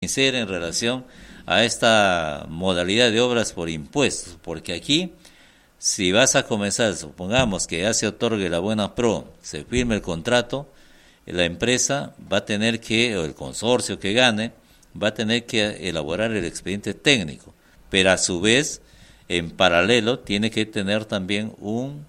sincera en relación a esta modalidad de obras por impuestos, porque aquí, si vas a comenzar, supongamos que ya se otorgue la buena pro, se firme el contrato, la empresa va a tener que, o el consorcio que gane, va a tener que elaborar el expediente técnico, pero a su vez, en paralelo, tiene que tener también un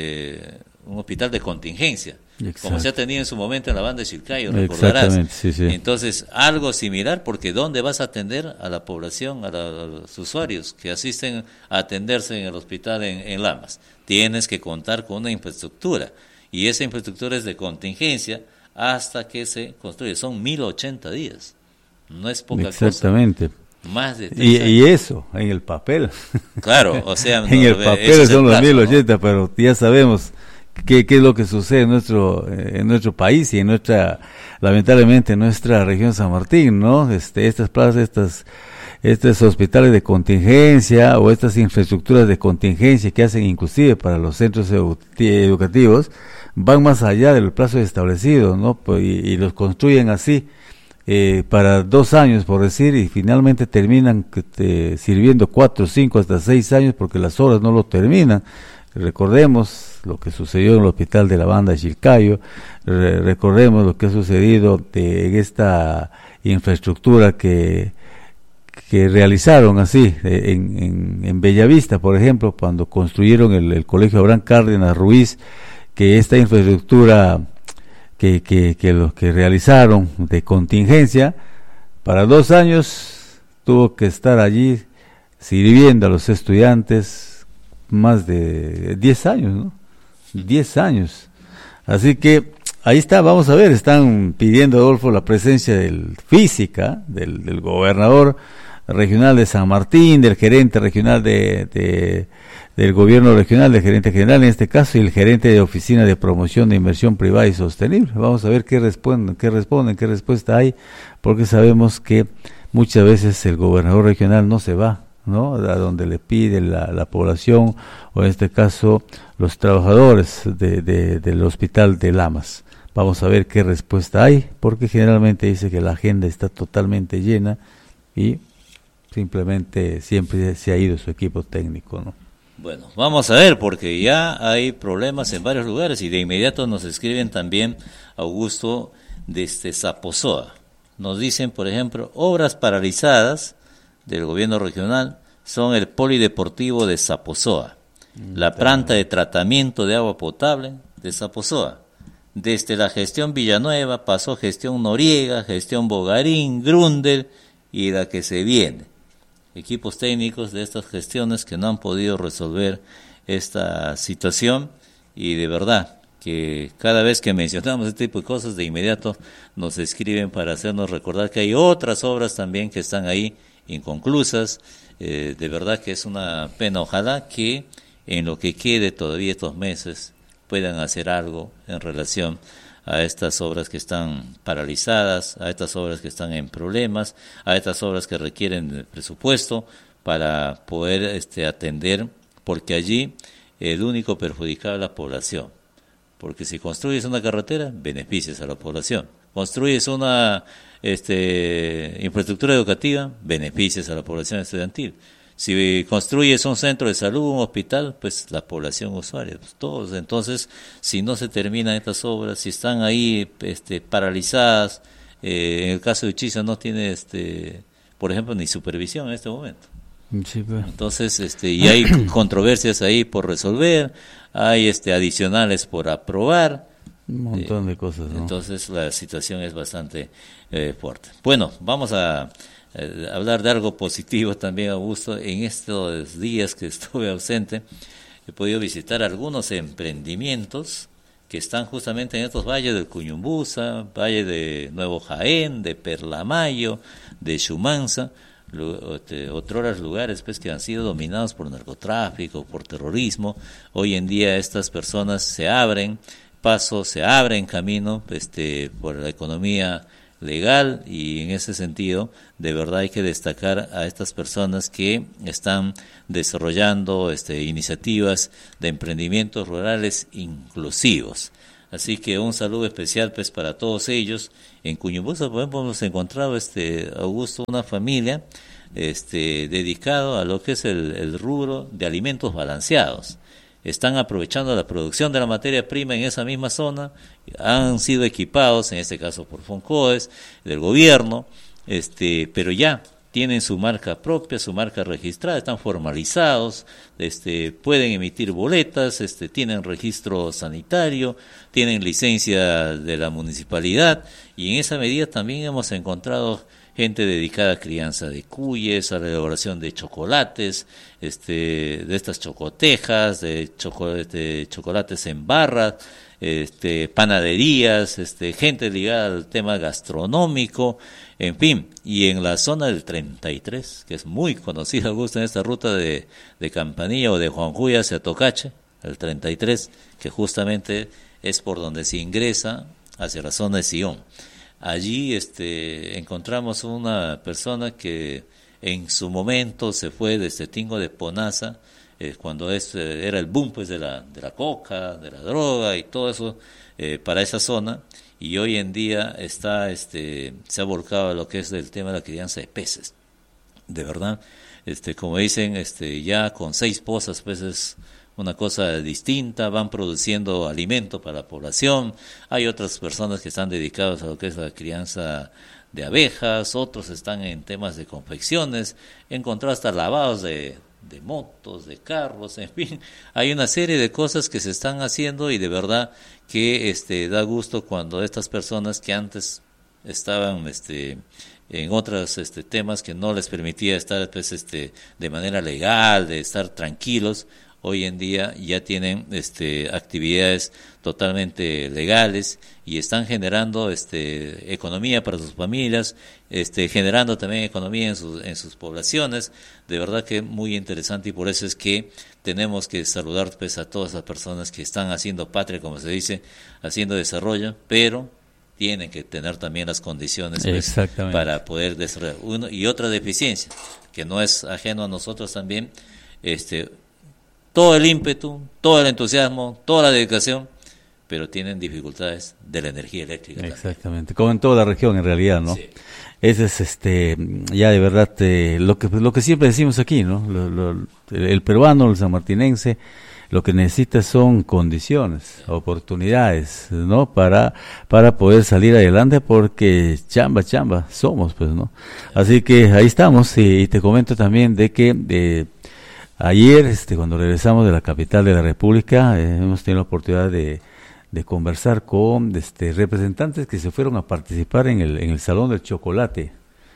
hospital de contingencia. Exacto. Como se ha tenido en su momento en la banda de Chilcayo, recordarás. Sí. Entonces, algo similar, porque ¿dónde vas a atender a la población, a los usuarios que asisten a atenderse en el hospital en Lamas? Tienes que contar con una infraestructura, y esa infraestructura es de contingencia hasta que se construye. Son 1080 días, no es poca cosa. Exactamente. Más de 3 años. Y eso, en el papel. Claro, o sea... en el papel son los 1080, ¿no? Pero ya sabemos... ¿Qué es lo que sucede en nuestro país y lamentablemente en nuestra región San Martín, ¿no? Estas plazas, estos hospitales de contingencia o estas infraestructuras de contingencia que hacen inclusive para los centros educativos van más allá del plazo establecido, ¿no? Y los construyen así para 2 años, por decir, y finalmente terminan sirviendo 4, 5, hasta 6 años porque las obras no lo terminan. Recordemos lo que sucedió en el hospital de la banda de Chilcayo, recordemos lo que ha sucedido en esta infraestructura que realizaron así en Bellavista, por ejemplo, cuando construyeron el colegio Abraham Cárdenas Ruiz, que esta infraestructura que los que realizaron de contingencia, para 2 años tuvo que estar allí sirviendo a los estudiantes más de 10 años, ¿no? 10 años. Así que ahí está, vamos a ver, están pidiendo, Adolfo, la presencia física del gobernador regional de San Martín, del gerente regional del gobierno regional, del gerente general en este caso, y el gerente de oficina de promoción de inversión privada y sostenible. Vamos a ver qué respuesta hay, porque sabemos que muchas veces el gobernador regional no se va, ¿no? A donde le pide la población, o en este caso los trabajadores del hospital de Lamas. Vamos a ver qué respuesta hay, porque generalmente dice que la agenda está totalmente llena y simplemente siempre se ha ido su equipo técnico, ¿no? Bueno, vamos a ver, porque ya hay problemas en varios lugares, y de inmediato nos escriben también, Augusto, desde Zaposoa. Nos dicen, por ejemplo, obras paralizadas del gobierno regional son el polideportivo de Zaposoa, la planta de tratamiento de agua potable de Zaposoa. Desde la gestión Villanueva pasó gestión Noriega, gestión Bogarín, Grundel y la que se viene. Equipos técnicos de estas gestiones que no han podido resolver esta situación, y de verdad que cada vez que mencionamos este tipo de cosas, de inmediato nos escriben para hacernos recordar que hay otras obras también que están ahí inconclusas. De verdad que es una pena. Ojalá que en lo que quede todavía estos meses puedan hacer algo en relación a estas obras que están paralizadas, a estas obras que están en problemas, a estas obras que requieren presupuesto para poder atender, porque allí el único perjudicado es la población. Porque si construyes una carretera, beneficias a la población. Construyes una infraestructura educativa, beneficias a la población estudiantil. Si construyes un centro de salud, un hospital, pues la población usuaria, pues todos. Entonces, si no se terminan estas obras, si están ahí paralizadas, en el caso de Uchiza no tiene, por ejemplo, ni supervisión en este momento. Sí, pues. Entonces, y hay controversias ahí por resolver, hay adicionales por aprobar. Un montón de cosas, ¿no? Entonces la situación es bastante fuerte. Bueno, vamos a hablar de algo positivo también, Augusto. En estos días que estuve ausente, he podido visitar algunos emprendimientos que están justamente en estos valles del Cuyumbusa, Valle de Nuevo Jaén, de Perlamayo, de Shumanza, otros lugares pues que han sido dominados por narcotráfico, por terrorismo. Hoy en día estas personas se abren camino por la economía legal, y en ese sentido de verdad hay que destacar a estas personas que están desarrollando iniciativas de emprendimientos rurales inclusivos. Así que un saludo especial pues para todos ellos. En Cuñumbusa, por ejemplo, hemos encontrado, Augusto, una familia dedicado a lo que es el rubro de alimentos balanceados. Están aprovechando la producción de la materia prima en esa misma zona, han sido equipados, en este caso por Foncoes, del gobierno, pero ya tienen su marca propia, su marca registrada, están formalizados, pueden emitir boletas, tienen registro sanitario, tienen licencia de la municipalidad, y en esa medida también hemos encontrado gente dedicada a crianza de cuyes, a la elaboración de chocolates, de estas chocotejas, de chocolates en barras, panaderías, gente ligada al tema gastronómico, en fin, y en la zona del 33, que es muy conocida, Augusto, en esta ruta de Campanilla o de Juanjuy hacia Tocache, el 33, que justamente es por donde se ingresa hacia la zona de Sion. Allí encontramos una persona que en su momento se fue desde Tingo de Ponaza, cuando era el boom pues de la coca, de la droga y todo eso para esa zona, y hoy en día se ha volcado a lo que es el tema de la crianza de peces. De verdad, como dicen, ya con 6 pozas pues es una cosa distinta, van produciendo alimento para la población. Hay otras personas que están dedicadas a lo que es la crianza de abejas, otros están en temas de confecciones, he encontrado hasta lavados de motos, de carros, en fin, hay una serie de cosas que se están haciendo, y de verdad que da gusto cuando estas personas que antes estaban en otros temas que no les permitía estar pues, de manera legal, de estar tranquilos, hoy en día ya tienen actividades totalmente legales y están generando economía para sus familias, generando también economía en sus poblaciones. De verdad que muy interesante, y por eso es que tenemos que saludar pues a todas las personas que están haciendo patria, como se dice, haciendo desarrollo, pero tienen que tener también las condiciones pues, para poder desarrollar. Y otra deficiencia que no es ajeno a nosotros también, todo el ímpetu, todo el entusiasmo, toda la dedicación, pero tienen dificultades de la energía eléctrica. Exactamente, también. Como en toda la región en realidad, ¿no? Sí. Ese es ya de verdad lo que siempre decimos aquí, ¿no? El peruano, el sanmartinense, lo que necesita son condiciones, oportunidades, ¿no? Para poder salir adelante, porque chamba somos, pues, ¿no? Así que ahí estamos, y te comento también de que ayer, cuando regresamos de la capital de la República, hemos tenido la oportunidad de conversar con representantes que se fueron a participar en el Salón del Chocolate,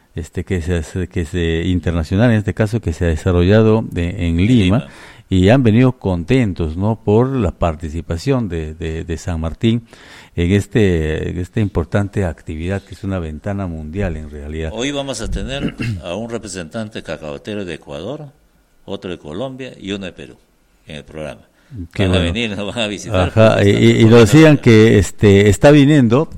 que se internacional, en este caso, que se ha desarrollado en Lima, y han venido contentos, ¿no?, por la participación de San Martín en esta importante actividad, que es una ventana mundial en realidad. Hoy vamos a tener a un representante cacaotero de Ecuador, otro de Colombia y uno de Perú en el programa. Van a venir, nos van a visitar. Ajá, y nos decían que está viniendo,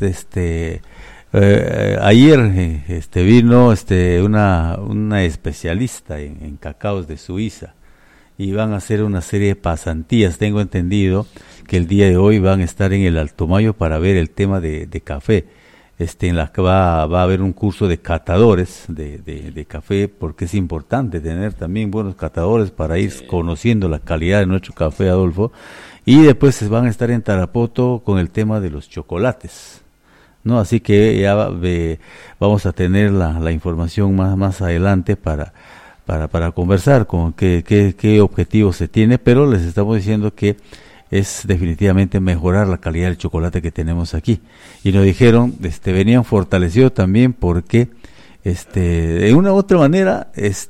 ayer vino una especialista en cacaos de Suiza, y van a hacer una serie de pasantías. Tengo entendido que el día de hoy van a estar en el Alto Mayo para ver el tema de café. En la que va a haber un curso de catadores de café, porque es importante tener también buenos catadores para ir conociendo la calidad de nuestro café, Adolfo. Y después van a estar en Tarapoto con el tema de los chocolates, ¿no? Así que ya vamos a tener la información más adelante para conversar con qué objetivos se tiene, pero les estamos diciendo que es definitivamente mejorar la calidad del chocolate que tenemos aquí. Y nos dijeron, venían fortalecidos también porque, de una u otra manera,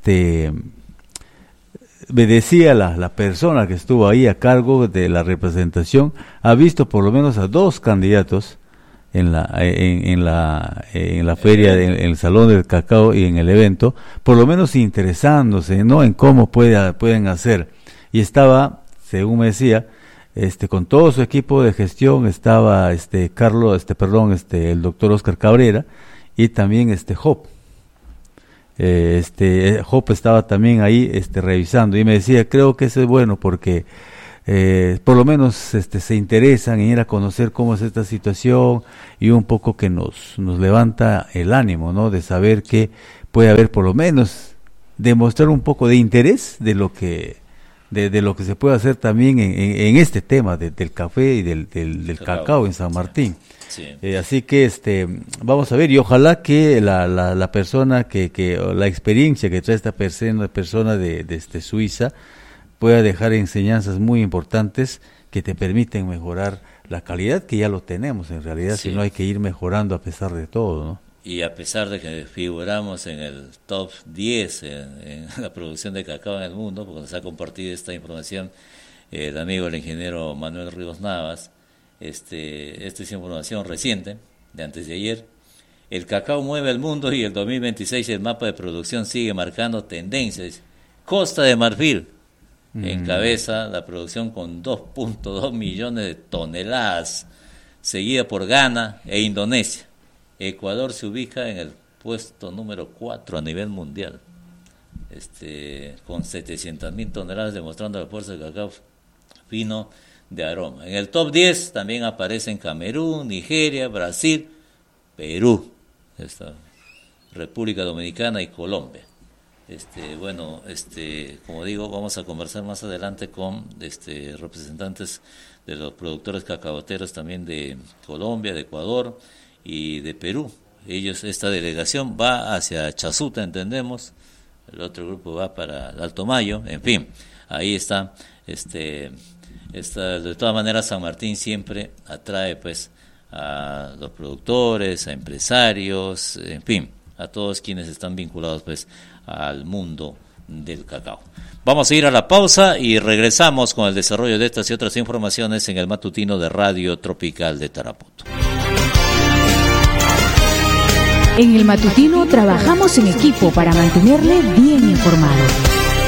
me decía la persona que estuvo ahí a cargo de la representación, ha visto por lo menos a 2 candidatos en la feria, en el Salón del Cacao y en el evento, por lo menos interesándose, ¿no?, en cómo pueden hacer. Y estaba, según me decía, con todo su equipo de gestión, estaba el doctor Oscar Cabrera, y también Job. Job estaba también ahí revisando, y me decía, creo que eso es bueno porque por lo menos se interesan en ir a conocer cómo es esta situación y un poco que nos levanta el ánimo, ¿no? De saber que puede haber por lo menos demostrar un poco de interés de lo que se puede hacer también en este tema del café y del cacao en San Martín. Sí. Así que vamos a ver, y ojalá que la persona la experiencia que trae esta persona de Suiza pueda dejar enseñanzas muy importantes que te permiten mejorar la calidad, que ya lo tenemos en realidad, sí. Si no hay que ir mejorando a pesar de todo, ¿no? Y a pesar de que figuramos en el top 10 en la producción de cacao en el mundo, porque nos ha compartido esta información el amigo, el ingeniero Manuel Ríos Navas, esta es información reciente, de antes de ayer. El cacao mueve el mundo y el 2026 el mapa de producción sigue marcando tendencias. Costa de Marfil encabeza la producción con 2.2 millones de toneladas, seguida por Ghana e Indonesia. Ecuador se ubica en el puesto número 4 a nivel mundial, con 700.000 toneladas, demostrando la fuerza del cacao fino de aroma. En el top 10 también aparecen Camerún, Nigeria, Brasil, Perú, República Dominicana y Colombia. Como digo, vamos a conversar más adelante con representantes de los productores cacaoteros también de Colombia, de Ecuador y de Perú. Esta delegación va hacia Chasuta, entendemos, el otro grupo va para el Alto Mayo, en fin, ahí está, de todas maneras San Martín siempre atrae pues a los productores, a empresarios, en fin, a todos quienes están vinculados pues al mundo del cacao. Vamos a ir a la pausa y regresamos con el desarrollo de estas y otras informaciones en el matutino de Radio Tropical de Tarapoto. En el matutino trabajamos en equipo para mantenerle bien informado.